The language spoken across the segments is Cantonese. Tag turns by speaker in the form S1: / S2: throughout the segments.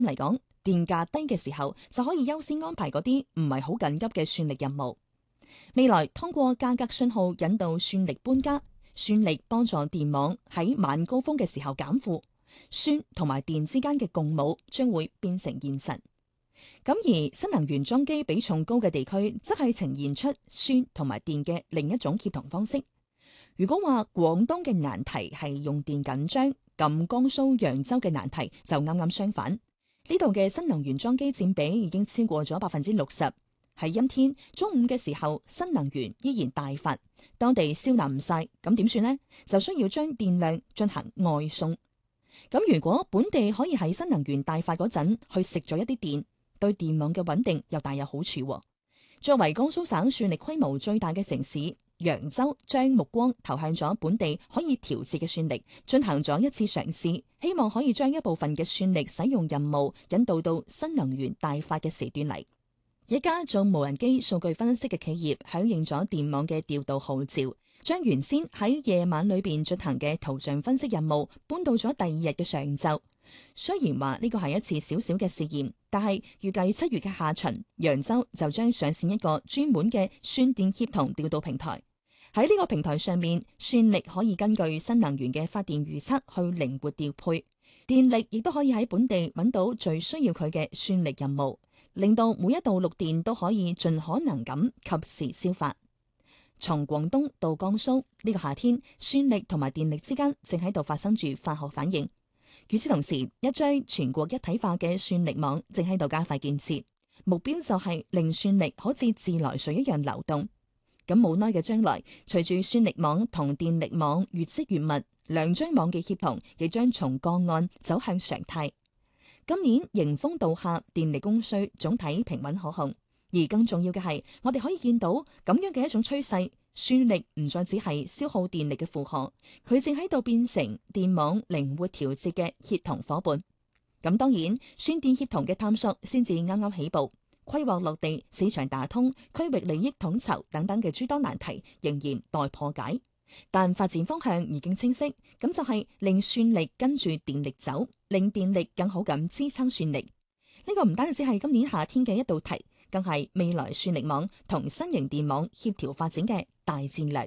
S1: 嚟講，電價低嘅時候就可以優先安排嗰啲唔係好緊急嘅算力任務。未來通過價格信號引導算力搬家，算力幫助電網喺晚高峰嘅時候減負，算同埋電之間嘅共舞將會變成現實。咁而新能源裝機比重高嘅地區，則係呈現出算同埋電嘅另一種協同方式。如果話廣東嘅難題係用電緊張，咁江蘇揚州嘅難題就啱啱相反。呢度嘅新能源裝機佔比已經超過咗60%。喺陰天中午嘅時候，新能源依然大發，當地消納唔晒，咁點算呢？就需要將電量進行外送。咁如果本地可以喺新能源大發嗰陣去食咗一啲電，對電網嘅穩定又大有好處。作為江蘇省算力規模最大嘅城市，揚州將目光投向咗本地可以調節嘅算力，進行咗一次嘗試，希望可以將一部分嘅算力使用任務引導到新能源大發嘅時段嚟。一家做無人機數據分析嘅企業響應咗電網嘅調度號召，將原先喺夜晚裏邊進行嘅圖像分析任務搬到咗第二日嘅上晝。雖然話呢個係一次小小嘅試驗，但係預計7月嘅下旬，揚州就將上線一個專門嘅算電協同調度平台。喺呢個平台上面，算力可以根據新能源嘅發電預測去靈活調配，電力亦都可以喺本地揾到最需要佢嘅算力任務，令到每一度錄電都可以盡可能咁及時消化。從廣東到江蘇，呢個夏天，算力同埋電力之間正喺度發生住化學反應。與此同時，一張全國一體化嘅算力網正喺度加快建設，目標就係令算力好似自來水一樣流動。咁冇耐嘅將來，隨住算力網同電力網越積越密，兩張網嘅協同亦將從個案走向常態。今年迎風倒下，電力供需總體平穩可控。而更重要嘅係，我哋可以見到咁樣嘅一種趨勢，算力唔再只係消耗電力嘅負荷，佢正喺度變成電網靈活調節嘅協同夥伴。咁當然，算電協同嘅探索先至啱啱起步，規劃落地、市場打通、區域利益統籌等等嘅諸多難題仍然待破解。但發展方向已經清晰，咁就係令算力跟住電力走，令電力更好咁支撐算力。呢個唔單止係今年夏天嘅一道題，更係未來算力網同新型電網協調發展嘅大戰略。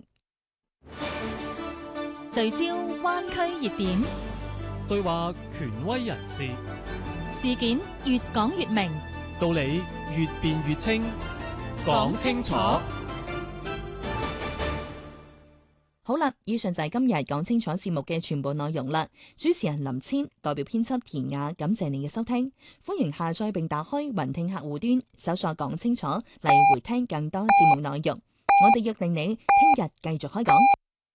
S2: 聚焦灣區熱點，
S3: 對話權威人士，
S2: 事件越講越明，
S3: 道理越辯越清，講清楚。
S1: 好啦，以上就係今日講清楚節目嘅全部內容啦。主持人林千代表編輯田雅，感謝你嘅收聽。歡迎下載並打開雲聽客戶端，搜索講清楚嚟回聽更多節目內容。我哋約定你聽日繼續開講。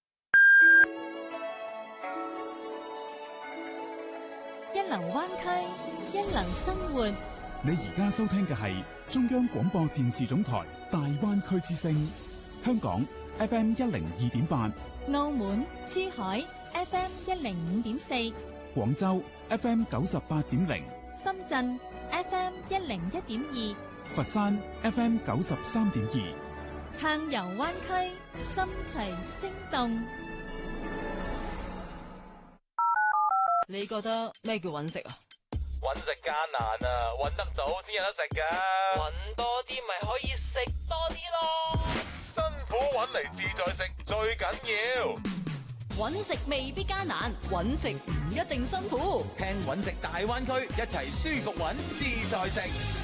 S2: 一流灣區，一流生活。
S4: 你而家收聽嘅係中央廣播電視總台大灣區之聲，香港FM 102.8，
S2: 澳門、珠海 FM 105.4，
S4: 廣州 FM 98.0，
S2: 深圳 FM 101.2，
S4: 佛山 FM 93.2，
S2: 暢遊灣區，心隨聲動。
S5: 你覺得咩叫搵食啊？
S6: 搵食艱難啊，搵得到先有得食㗎。搵多啲咪可以食多啲咯。辛苦搵嚟自在食最緊要。
S5: 搵食未必艱難，搵食唔一定辛苦。
S6: 聽搵食大灣區，一齊舒服搵自在食。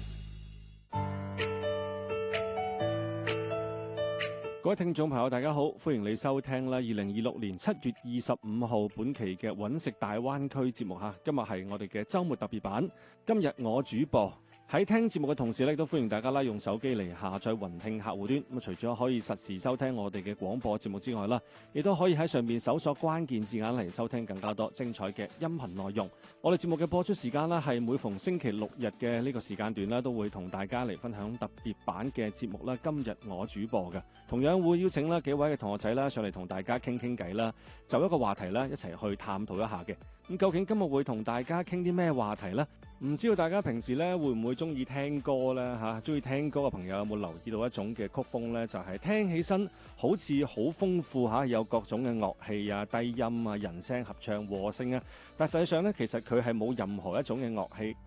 S7: 各位聽眾朋友大家好，歡迎你收聽啦2026年7月25號本期嘅搵食大灣區節目吓。今日係我哋嘅周末特別版，今日我主播。喺聽節目嘅同時咧，都歡迎大家啦用手機嚟下載雲聽客戶端。咁除咗可以實時收聽我哋嘅廣播節目之外啦，亦都可以喺上面搜索關鍵字眼嚟收聽更加多精彩嘅音頻內容。我哋節目嘅播出時間啦，係每逢星期六日嘅呢個時間段啦，都會同大家嚟分享特別版嘅節目啦。今日我主播嘅，同樣會邀請啦幾位嘅同學仔啦上嚟同大家傾傾偈啦，就一個話題啦一齊去探討一下嘅。 咁究竟今日會同大家傾啲咩話題呢？唔知道大家平時咧會唔會中意聽歌呢？嚇，中意聽歌嘅朋友有冇留意到一種嘅曲風呢？就係聽起身好似好豐富嚇，有各種嘅樂器啊、低音啊、人聲合唱、和聲啊，但實際上咧其實佢係冇任何一種嘅樂器